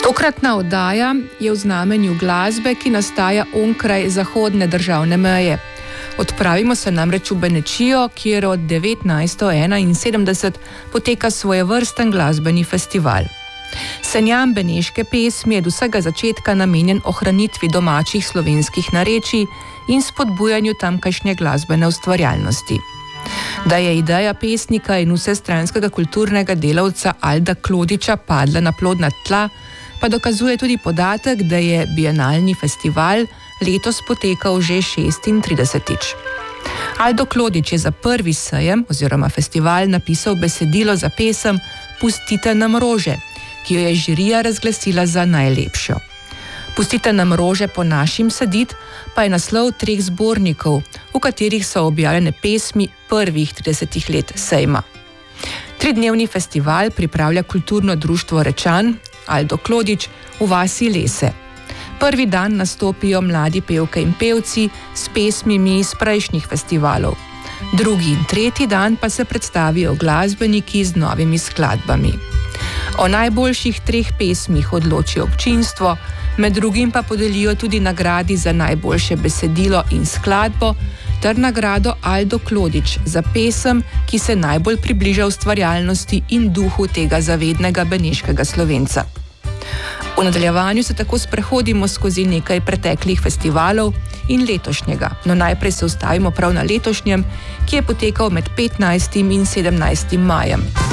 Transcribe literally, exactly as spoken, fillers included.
Tokratna oddaja je v znamenju glasbe, ki nastaja onkraj zahodne državne meje. Odpravimo se namreč v Benečijo, kjer od devetnajststo enainsedemdeset poteka svojevrsten glasbeni festival. Senjam beneške pesmi je od vsega začetka namenjen ohranitvi domačih slovenskih narečij in spodbujanju tamkajšnje glasbene ustvarjalnosti. Da je ideja pesnika in vsestranskega kulturnega delavca Alda Klodiča padla na plodna tla, pa dokazuje tudi podatek, da je bienalni festival letos potekal že šestintridesetič. Aldo Klodič je za prvi sejem oziroma festival napisal besedilo za pesem Pustite nam rože, ki jo je žirija razglasila za najlepšo. Pustite nam rože po našim sadit pa je naslov treh zbornikov, v katerih so objavljene pesmi prvih tridesetih let sejma. Tridnevni festival pripravlja kulturno društvo Rečan, Aldo Klodič v vasi Lese. Prvi dan nastopijo mladi pevke in pevci s pesmimi iz prejšnjih festivalov. Drugi in tretji dan pa se predstavijo glasbeniki z novimi skladbami. O najboljših treh pesmih odloči občinstvo, med drugim pa podelijo tudi nagradi za najboljše besedilo in skladbo ter nagrado Aldo Klodič za pesem, ki se najbolj približa ustvarjalnosti in duhu tega zavednega beneškega Slovenca. V nadaljevanju se tako sprehodimo skozi nekaj preteklih festivalov in letošnjega, no najprej se ustavimo prav na letošnjem, ki je potekal med petnajstim in sedemnajstim majem.